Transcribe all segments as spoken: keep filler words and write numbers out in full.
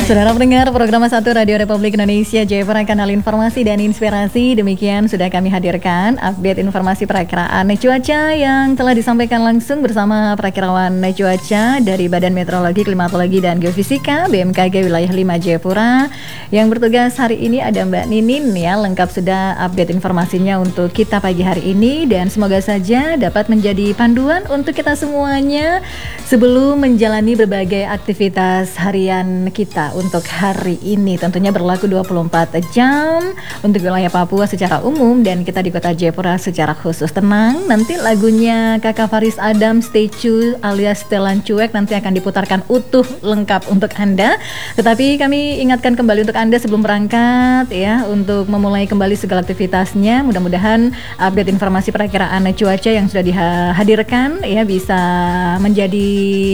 Saudara pendengar program satu Radio Republik Indonesia Jayapura, kanal informasi dan inspirasi. Demikian sudah kami hadirkan update informasi perakiraan cuaca yang telah disampaikan langsung bersama perakirawan cuaca dari Badan Meteorologi, Klimatologi dan Geofisika B M K G Wilayah lima Jayapura. Yang bertugas hari ini ada Mbak Ninin ya, lengkap sudah update informasinya untuk kita pagi hari ini, dan semoga saja dapat menjadi panduan untuk kita semuanya sebelum menjalani berbagai aktivitas harian kita untuk hari ini. Tentunya berlaku dua puluh empat jam untuk wilayah Papua secara umum dan kita di kota Jayapura secara khusus. Tenang, nanti lagunya Kakak Faris Adam Stay True alias Setelan Cuek nanti akan diputarkan utuh lengkap untuk Anda. Tetapi kami ingatkan kembali untuk Anda sebelum berangkat ya, untuk memulai kembali segala aktivitasnya. Mudah-mudahan update informasi perakiraan cuaca yang sudah dihadirkan ya bisa menjadi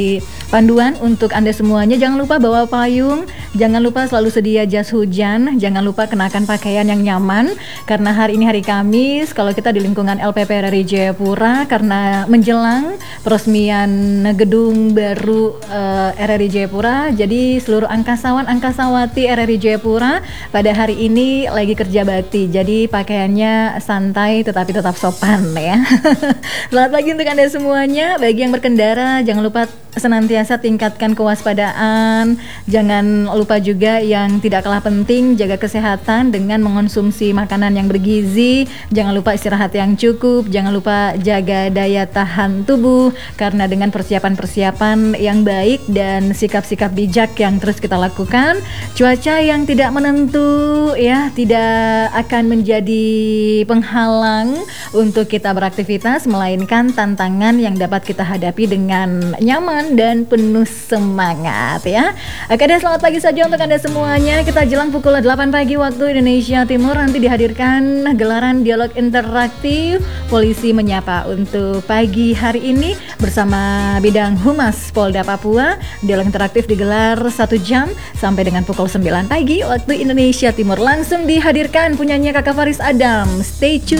panduan untuk Anda semuanya. Jangan lupa bawa payung, jangan lupa selalu sedia jas hujan, jangan lupa kenakan pakaian yang nyaman karena hari ini hari Kamis. Kalau kita di lingkungan L P P R R I Jayapura, karena menjelang peresmian gedung baru uh, R R I Jayapura, jadi seluruh angkasawan angkasawati R R I Jayapura pada hari ini lagi kerja bakti. Jadi pakaiannya santai tetapi tetap sopan ya. Selamat pagi untuk Anda semuanya. Bagi yang berkendara, jangan lupa senantiasa tingkatkan kewaspadaan. Jangan lupa juga yang tidak kalah penting, jaga kesehatan dengan mengonsumsi makanan yang bergizi. Jangan lupa istirahat yang cukup. Jangan lupa jaga daya tahan tubuh, karena dengan persiapan-persiapan yang baik dan sikap-sikap bijak yang terus kita lakukan, cuaca yang tidak menentu ya tidak akan menjadi penghalang untuk kita beraktivitas, melainkan tantangan yang dapat kita hadapi dengan nyaman dan penuh semangat ya. Oke deh, selamat pagi saja untuk Anda semuanya. Kita jelang pukul delapan pagi waktu Indonesia Timur, nanti dihadirkan gelaran dialog interaktif Polisi Menyapa untuk pagi hari ini bersama Bidang Humas Polda Papua. Dialog interaktif digelar satu jam sampai dengan pukul sembilan pagi waktu Indonesia Timur. Langsung dihadirkan punyanya Kakak Faris Adam, Stay Tune.